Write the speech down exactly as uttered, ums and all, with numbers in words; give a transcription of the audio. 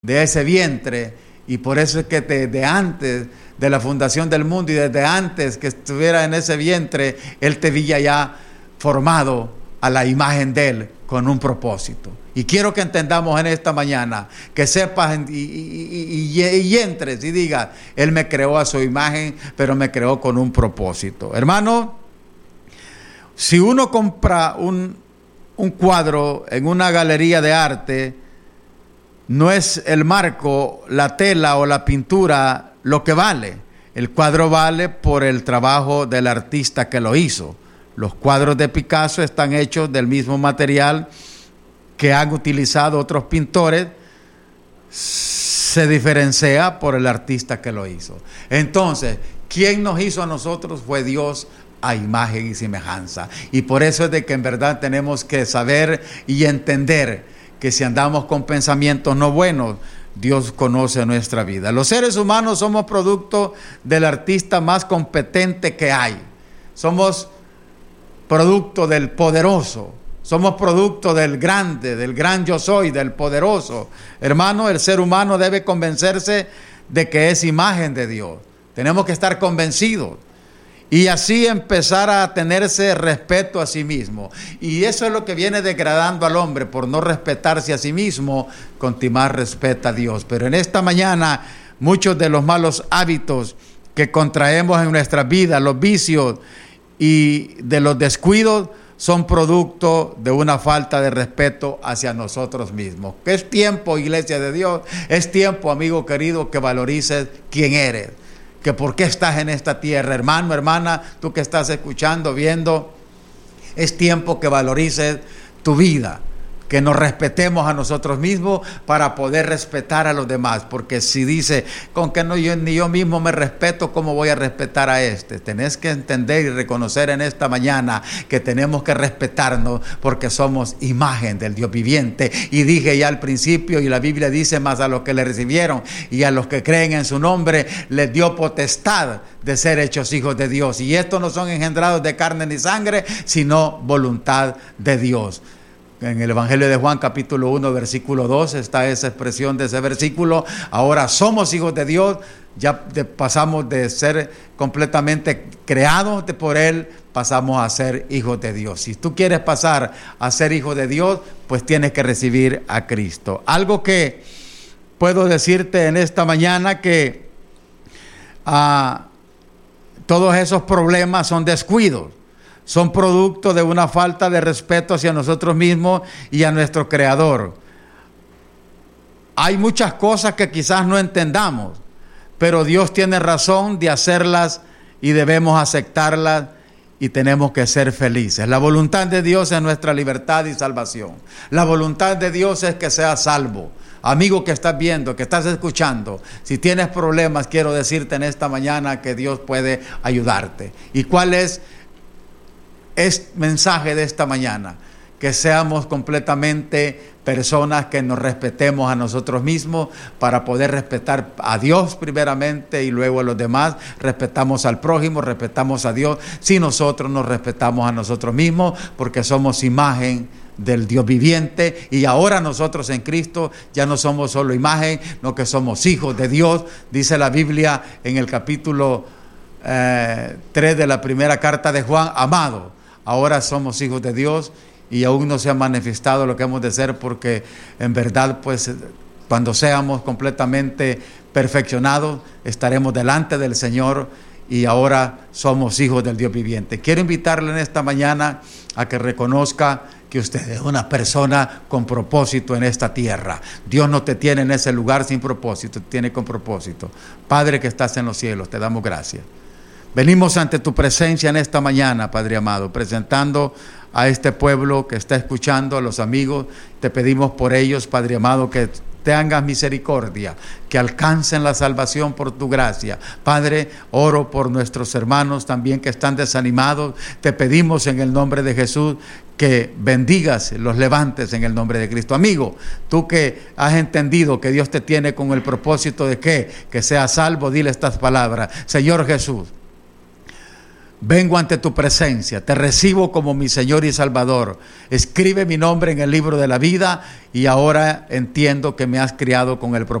de ese vientre, y por eso es que desde antes de la fundación del mundo y desde antes que estuviera en ese vientre, Él te había ya formado a la imagen de Él con un propósito. Y quiero que entendamos en esta mañana, que sepas y, y, y, y entres y digas, Él me creó a su imagen, pero me creó con un propósito. Hermano, si uno compra un, un cuadro en una galería de arte, no es el marco, la tela o la pintura lo que vale. El cuadro vale por el trabajo del artista que lo hizo. Los cuadros de Picasso están hechos del mismo material que han utilizado otros pintores. Se diferencia por el artista que lo hizo. Entonces, ¿quién nos hizo a nosotros? Fue Dios, a imagen y semejanza. Y por eso es de que en verdad tenemos que saber y entender que si andamos con pensamientos no buenos, Dios conoce nuestra vida. Los seres humanos somos producto del artista más competente que hay. Somos producto del poderoso. Somos producto del grande, del gran yo soy, del poderoso. Hermano, el ser humano debe convencerse de que es imagen de Dios. Tenemos que estar convencidos. Y así empezar a tenerse respeto a sí mismo. Y eso es lo que viene degradando al hombre, por no respetarse a sí mismo, continuar respeta a Dios. Pero en esta mañana, muchos de los malos hábitos que contraemos en nuestras vidas, los vicios y de los descuidos, son producto de una falta de respeto hacia nosotros mismos. Que es tiempo, iglesia de Dios, es tiempo, amigo querido, que valorices quién eres. Que por qué estás en esta tierra, hermano, hermana, tú que estás escuchando, viendo, es tiempo que valorices tu vida, que nos respetemos a nosotros mismos para poder respetar a los demás, porque si dice, con que no yo, ni yo mismo me respeto, ¿cómo voy a respetar a este? Tenés que entender y reconocer en esta mañana que tenemos que respetarnos porque somos imagen del Dios viviente. Y dije ya al principio, y la Biblia dice, más a los que le recibieron y a los que creen en su nombre, les dio potestad de ser hechos hijos de Dios. Y estos no son engendrados de carne ni sangre, sino voluntad de Dios. En el Evangelio de Juan capítulo uno versículo dos está esa expresión de ese versículo. Ahora somos hijos de Dios, ya de, pasamos de ser completamente creados de, por Él, pasamos a ser hijos de Dios. Si tú quieres pasar a ser hijo de Dios, pues tienes que recibir a Cristo. Algo que puedo decirte en esta mañana, que uh, todos esos problemas son descuidos. Son producto de una falta de respeto hacia nosotros mismos y a nuestro Creador. Hay muchas cosas que quizás no entendamos, pero Dios tiene razón de hacerlas y debemos aceptarlas y tenemos que ser felices. La voluntad de Dios es nuestra libertad y salvación. La voluntad de Dios es que seas salvo. Amigo que estás viendo, que estás escuchando, si tienes problemas, quiero decirte en esta mañana que Dios puede ayudarte. ¿Y cuál es el mensaje de esta mañana? Que seamos completamente personas que nos respetemos a nosotros mismos para poder respetar a Dios primeramente y luego a los demás. Respetamos al prójimo, respetamos a Dios. Si nosotros nos respetamos a nosotros mismos, porque somos imagen del Dios viviente, y ahora nosotros en Cristo ya no somos solo imagen, no, que somos hijos de Dios. Dice la Biblia en el capítulo eh, tres de la primera carta de Juan: amado, ahora somos hijos de Dios y aún no se ha manifestado lo que hemos de ser, porque en verdad, pues, cuando seamos completamente perfeccionados, estaremos delante del Señor, y ahora somos hijos del Dios viviente. Quiero invitarle en esta mañana a que reconozca que usted es una persona con propósito en esta tierra. Dios no te tiene en ese lugar sin propósito, te tiene con propósito. Padre que estás en los cielos, te damos gracias. Venimos ante tu presencia en esta mañana, Padre amado, presentando a este pueblo que está escuchando, a los amigos. Te pedimos por ellos, Padre amado, que tengas misericordia, que alcancen la salvación por tu gracia. Padre, oro por nuestros hermanos también que están desanimados. Te pedimos en el nombre de Jesús que bendigas, los levantes en el nombre de Cristo. Amigo, tú que has entendido que Dios te tiene con el propósito de que, que seas salvo, dile estas palabras: Señor Jesús, vengo ante tu presencia, te recibo como mi Señor y Salvador. Escribe mi nombre en el libro de la vida y ahora entiendo que me has criado con el propósito